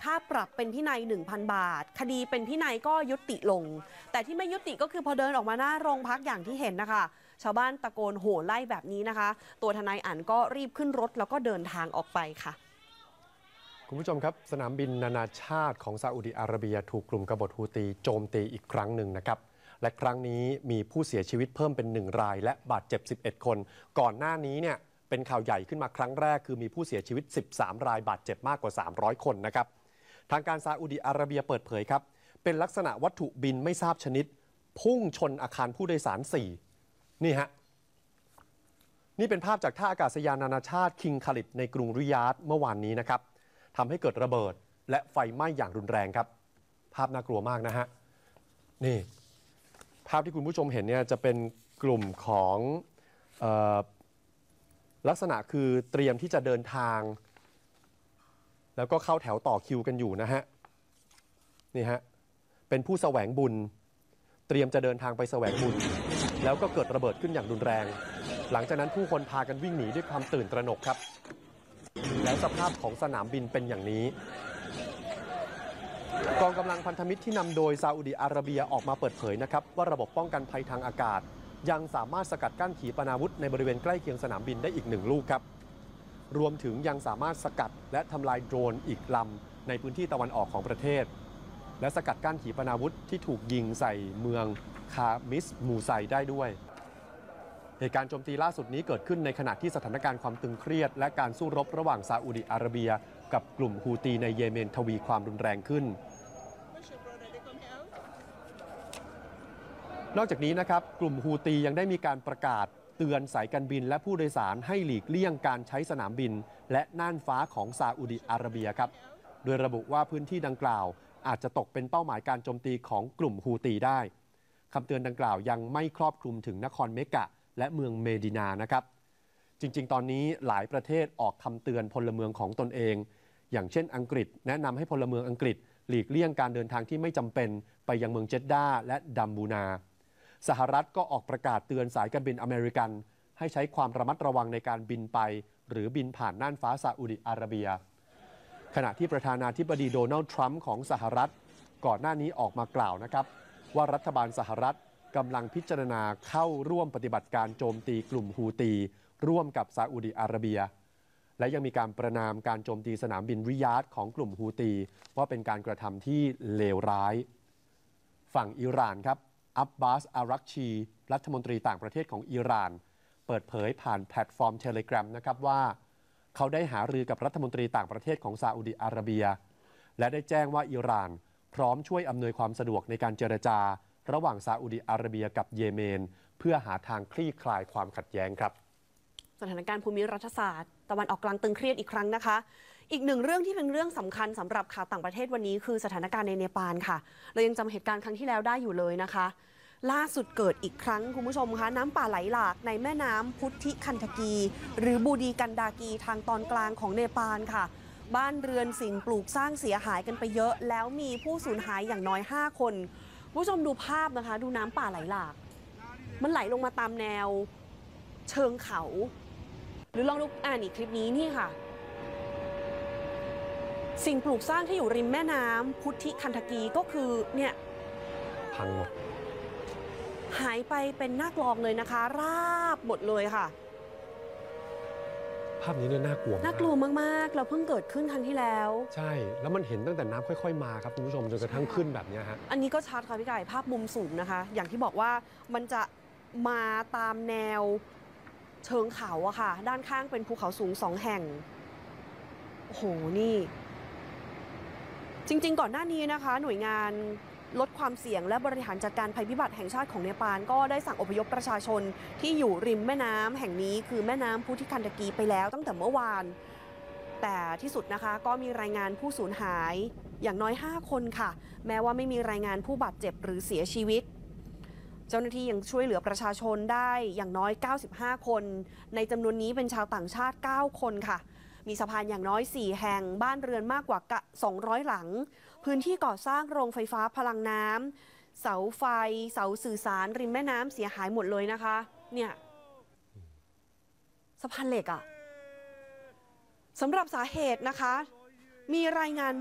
ค่าปรับเป็นพินัย 1,000 บาทคดีเป็นพินัยก็ยุติลงแต่ที่ไม่ยุติก็คือพอเดินออกมาหน้าโรงพักอย่างที่เห็นนะคะชาวบ้านตะโกนโห่ไล่แบบนี้นะคะตัวทนายอั๋นก็รีบขึ้นรถแล้วก็เดินทางออกไปค่ะคุณผู้ชมครับสนามบินนานาชาติของซาอุดิอาระเบียถูกกลุ่มกบฏฮูตีโจมตีอีกครั้งหนึ่งนะครับและครั้งนี้มีผู้เสียชีวิตเพิ่มเป็น1รายและบาดเจ็บ11คนก่อนหน้านี้เนี่ยเป็นข่าวใหญ่ขึ้นมาครั้งแรกคือมีผู้เสียชีวิต13รายบาดเจ็บมากกว่า300คนนะครับทางการซาอุดิอาระเบียเปิดเผยครับเป็นลักษณะวัตถุบินไม่ทราบชนิดพุ่งชนอาคารผู้โดยสาร4นี่ฮะนี่เป็นภาพจากท่าอากาศยานนานาชาติคิงคาลิดในกรุงริยาดเมื่อวานนี้นะครับทำให้เกิดระเบิดและไฟไหม้อย่างรุนแรงครับภาพน่ากลัวมากนะฮะนี่ภาพที่คุณผู้ชมเห็นเนี่ยจะเป็นกลุ่มของลักษณะคือเตรียมที่จะเดินทางแล้วก็เข้าแถวต่อคิวกันอยู่นะฮะนี่ฮะเป็นผู้แสวงบุญเตรียมจะเดินทางไปแสวงบุญแล้วก็เกิดระเบิดขึ้นอย่างรุนแรงหลังจากนั้นผู้คนพากันวิ่งหนีด้วยความตื่นตระหนกครับแล้วสภาพของสนามบินเป็นอย่างนี้กองกำลังพันธมิตรที่นำโดยซาอุดิอาระเบียออกมาเปิดเผยนะครับว่าระบบป้องกันภัยทางอากาศยังสามารถสกัดกั้นขีปนาวุธในบริเวณใกล้เคียงสนามบินได้อีก1ลูกครับรวมถึงยังสามารถสกัดและทำลายโดรนอีกลำในพื้นที่ตะวันออกของประเทศและสกัดกั้นขีปนาวุธที่ถูกยิงใส่เมืองคามิสมูไซได้ด้วยเหตุการณ์โจมตีล่าสุดนี้เกิดขึ้นในขณะที่สถานการณ์ความตึงเครียดและการสู้รบระหว่างซาอุดิอาระเบียกับกลุ่มฮูตีในเยเมนทวีความรุนแรงขึ้นนอกจากนี้นะครับกลุ่มฮูตียังได้มีการประกาศเตือนสายการบินและผู้โดยสารให้หลีกเลี่ยงการใช้สนามบินและน่านฟ้าของซาอุดิอาระเบียครับโดยระบุว่าพื้นที่ดังกล่าวอาจจะตกเป็นเป้าหมายการโจมตีของกลุ่มฮูตีได้คำเตือนดังกล่าวยังไม่ครอบคลุมถึงนครเมกะและเมืองเมดินานะครับจริงๆตอนนี้หลายประเทศออกคำเตือนพลเมืองของตนเองอย่างเช่นอังกฤษแนะนำให้พลเมืองอังกฤษหลีกเลี่ยงการเดินทางที่ไม่จำเป็นไปยังเมืองเจดดาและดัมบูนาสหรัฐก็ออกประกาศเตือนสายการบินอเมริกันให้ใช้ความระมัดระวังในการบินไปหรือบินผ่านน่านฟ้าซาอุดิอาระเบียขณะที่ประธานาธิบดีโดนัลด์ทรัมป์ของสหรัฐก่อนหน้านี้ออกมากล่าวนะครับว่ารัฐบาลสหรัฐกำลังพิจารณาเข้าร่วมปฏิบัติการโจมตีกลุ่มฮูตีร่วมกับซาอุดิอาระเบียและยังมีการประณามการโจมตีสนามบินริยาดของกลุ่มฮูตีว่าเป็นการกระทำที่เลวร้ายฝั่งอิหร่านครับอับบาสอารักชีรัฐมนตรีต่างประเทศของอิหร่านเปิดเผยผ่านแพลตฟอร์ม Telegram นะครับว่าเขาได้หารือกับรัฐมนตรีต่างประเทศของซาอุดิอาระเบียและได้แจ้งว่าอิหร่านพร้อมช่วยอำนวยความสะดวกในการเจรจาระหว่างซาอุดิอาระเบียกับเยเมนเพื่อหาทางคลี่คลายความขัดแย้งครับสถานการณ์ภูมิรัฐศาสตร์ตะวันออกกลางตึงเครียดอีกครั้งนะคะอีกหนึ่งเรื่องที่เป็นเรื่องสำคัญสำหรับข่าวต่างประเทศวันนี้คือสถานการณ์ในเนปาลค่ะเรายังจำเหตุการณ์ครั้งที่แล้วได้อยู่เลยนะคะล่าสุดเกิดอีกครั้งคุณผู้ชมคะน้ำป่าไหลหลากในแม่น้ำพุทธิคันธกีหรือบูดีกันดากีทางตอนกลางของเนปาลค่ะบ้านเรือนสิ่งปลูกสร้างเสียหายกันไปเยอะแล้วมีผู้สูญหายอย่างน้อย5คนผู้ชมดูภาพนะคะดูน้ำป่าไหลหลากมันไหลลงมาตามแนวเชิงเขาหรือลองดูนี่คลิปนี้นี่ค่ะสิ่งปลูกสร้างที่อยู่ริมแม่น้ำพุทธิคันธกีก็คือเนี่ยพังหมดหายไปเป็นหน้ากลองเลยนะคะราบหมดเลยค่ะภาพนี้เนี่ยน่ากลัวมากๆเราเพิ่งเกิดขึ้นครั้งที่แล้วใช่แล้วมันเห็นตั้งแต่น้ำค่อยๆมาครับคุณผู้ชมจนกระทั่งขึ้นแบบนี้ฮะอันนี้ก็ชัดค่ะพี่ไก่ภาพมุมสูงนะคะอย่างที่บอกว่ามันจะมาตามแนวเชิงเขาอะค่ะด้านข้างเป็นภูเขาสูง2แห่งโอ้โหนี่จริงๆก่อนหน้านี้นะคะหน่วยงานลดความเสี่ยงและบริหารจัดการภัยพิบัติแห่งชาติของเนปาลก็ได้สั่งอพยพประชาชนที่อยู่ริมแม่น้ำแห่งนี้คือแม่น้ำพุทธิคันธกีไปแล้วตั้งแต่เมื่อวานแต่ที่สุดนะคะก็มีรายงานผู้สูญหายอย่างน้อย5คนค่ะแม้ว่าไม่มีรายงานผู้บาดเจ็บหรือเสียชีวิตเจ้าหน้าที่ยังช่วยเหลือประชาชนได้อย่างน้อย95คนในจำนวนนี้เป็นชาวต่างชาติ9คนค่ะมีสะพานอย่างน้อย4แห่งบ้านเรือนมากกว่า200หลังพื้นที่ก่อสร้างโรงไฟฟ้าพลังน้ำเสาไฟเสาสื่อสารริมแม่น้ำเสียหายหมดเลยนะคะเนี่ยสะพานเหล็กสำหรับสาเหตุนะคะมีรายงาน